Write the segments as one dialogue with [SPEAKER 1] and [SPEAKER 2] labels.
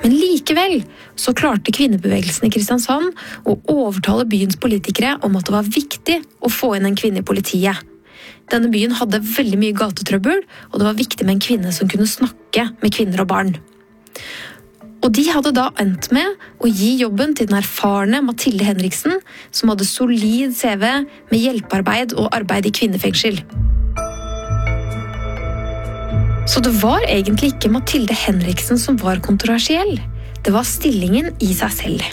[SPEAKER 1] Men likevel så klarte kvinnebevegelsen i Kristiansand å overtale byens politikere om at det var viktig å få inn en kvinne i politiet. Denne byen hadde veldig mye gatetrøbbel, og det var viktig med en kvinne som kunne snakke med kvinner og barn. Og de hadde da endt med å gi jobben til den erfarne Mathilde Henriksen, som hadde solid CV med hjelpearbeid og arbeid i kvinnefengsel. Så det var egentlig ikke Mathilde Henriksen som var kontroversiell. Det var stillingen i seg selv.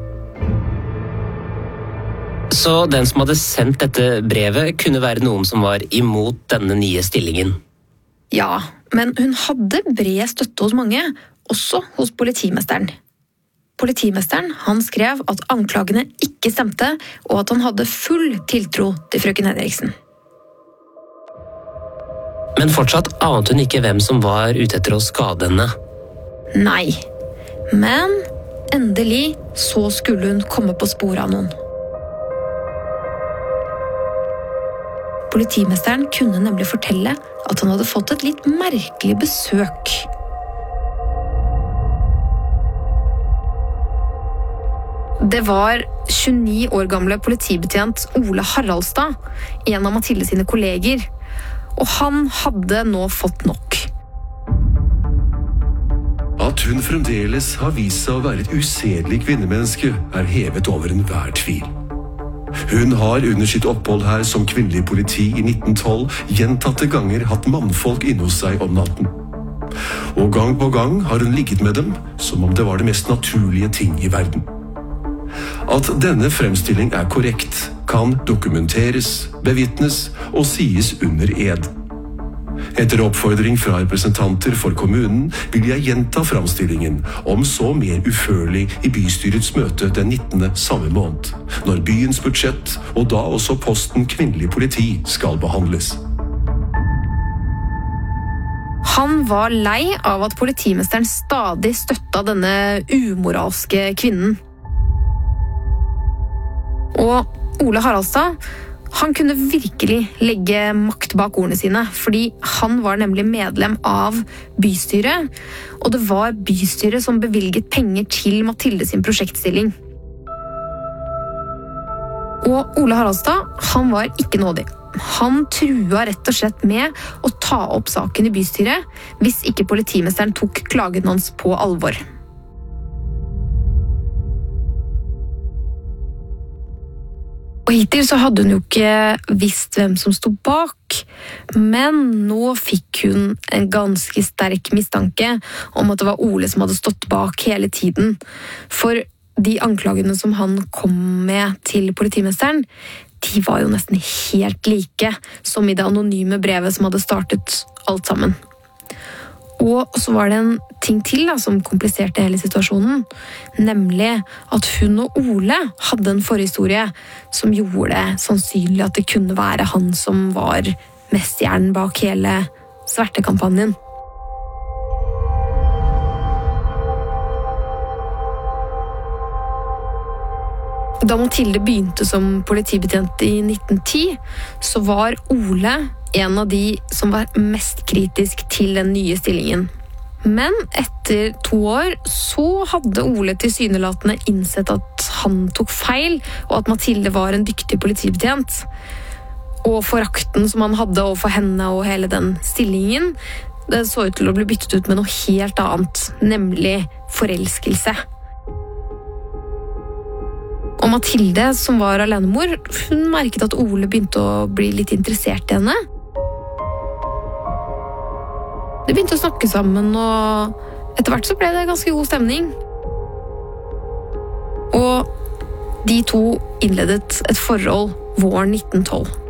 [SPEAKER 2] Så den som hadde sendt dette brevet kunne være noen som var imot denne nye stillingen?
[SPEAKER 1] Ja, men hun hadde bred støtte hos mange, også hos politimesteren. Politimesteren han skrev at anklagene ikke stemte, og at han hadde full tiltro til frøken Henriksen.
[SPEAKER 2] Men fortsatt ante hun ikke hvem som var ute etter å skade henne.
[SPEAKER 1] Nei, men endelig så skulle hun komme på sporet av noen. Politimesteren kunne nemlig fortelle at han hadde fått et litt merkelig besøk. Det var 29 år gamle politibetjent Ole Haraldstad, en av Mathilde sine kolleger, og han hadde nå fått nok.
[SPEAKER 3] At hun fremdeles har vist seg å være et usedelig kvinnemenneske er hevet over enhver tvil. Hun har under sitt opphold her som kvinnelig politi i 1912 gjentatte ganger hatt mannfolk inne hos seg om natten. Og gang på gang har hun ligget med dem som om det var det mest naturlige ting i verden. At denne fremstilling er korrekt, kan dokumenteres, bevitnes og sies under ed. Etter oppfordring fra representanter for kommunen vil jeg gjenta fremstillingen, om så mer uførlig i bystyrets møte den 19. samme måned, når byens budsjett og da også posten kvinnelig politi skal behandles.
[SPEAKER 1] Han var lei av at politimesteren stadig støtta denne umoralske kvinnen. Og Ole Haraldstad, han kunne virkelig legge makt bak ordene sine, fordi han var nemlig medlem av bystyret, og det var bystyret som bevilget penger til Mathilde sin prosjektstilling. Og Ole Haraldstad, han var ikke nådig. Han trua rett og slett med å ta opp saken i bystyret, hvis ikke politimesteren tok klagen hans på alvor. Og hittil så hadde hun jo ikke visst hvem som stod bak, men nå fikk hun en ganske sterk mistanke om at det var Ole som hadde stått bak hele tiden. For de anklagene som han kom med til politimesteren, de var jo nesten helt like som i det anonyme brevet som hadde startet alt sammen. Og så var det en ting til som kompliserte hele situasjonen, nemlig at hun og Ole hadde en forhistorie som gjorde det sannsynlig at det kunne være han som var mesterhjernen bak hele svertekampanjen. Da Mathilde begynte som politibetjent i 1910, så var Ole en av de som var mest kritisk til den nye stillingen. Men etter 2 år så hadde Ole tilsynelatende innsett at han tok feil, og at Mathilde var en dyktig politibetjent. Og forakten som han hadde overfor henne og hele den stillingen, det så ut til å bli byttet ut med noe helt annet, nemlig forelskelse. Og Mathilde, som var alenemor, hun merket at Ole begynte å bli litt interessert i henne. De begynte å snakke sammen, og etter hvert så ble det ganske god stemning. Og de to innledet et forhold våren 1912.